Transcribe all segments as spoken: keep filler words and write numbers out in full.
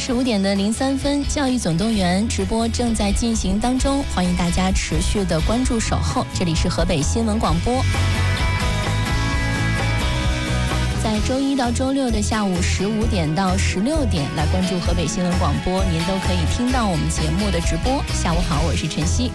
十五点的零三分，教育总动员直播正在进行当中，欢迎大家持续的关注守候。这里是河北新闻广播，在周一到周六的下午十五点到十六点来关注河北新闻广播，您都可以听到我们节目的直播。下午好，我是晨曦。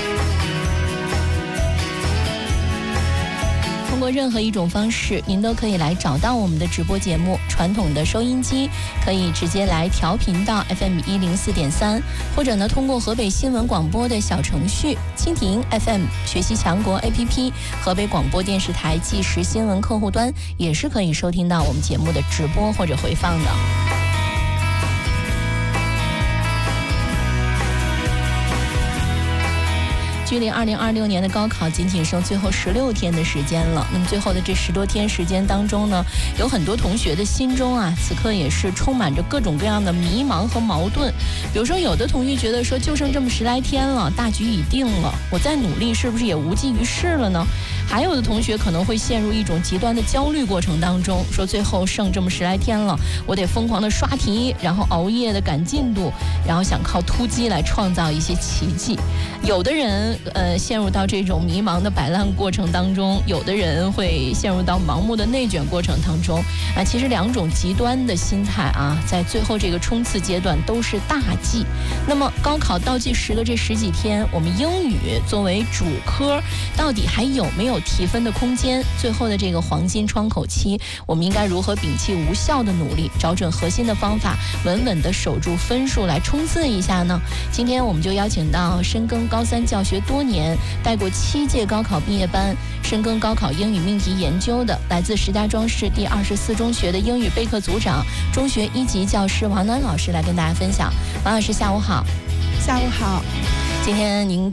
通过任何一种方式，您都可以来找到我们的直播节目。传统的收音机可以直接来调频到 F M 一零四点三，或者呢，通过河北新闻广播的小程序、蜻蜓 F M、学习强国 A P P、河北广播电视台即时新闻客户端，也是可以收听到我们节目的直播或者回放的。距离二零二六年的高考仅仅剩最后十六天的时间了。那么最后的这十多天时间当中呢，有很多同学的心中啊，此刻也是充满着各种各样的迷茫和矛盾。比如说，有的同学觉得说，就剩这么十来天了，大局已定了，我再努力是不是也无济于事了呢？还有的同学可能会陷入一种极端的焦虑过程当中，说最后剩这么十来天了，我得疯狂的刷题，然后熬夜的赶进度，然后想靠突击来创造一些奇迹。有的人呃陷入到这种迷茫的摆烂过程当中，有的人会陷入到盲目的内卷过程当中啊。其实两种极端的心态啊，在最后这个冲刺阶段都是大忌。那么高考倒计时的这十几天，我们英语作为主科，到底还有没有提分的空间？最后的这个黄金窗口期，我们应该如何摒弃无效的努力，找准核心的方法，稳稳地守住分数来冲刺一下呢？今天我们就邀请到深耕高三教学多年，带过七届高考毕业班，深耕高考英语命题研究的，来自石家庄市第二十四中学的英语备课组长、中学一级教师王楠老师来跟大家分享。王老师下午好。 下午好。 今天您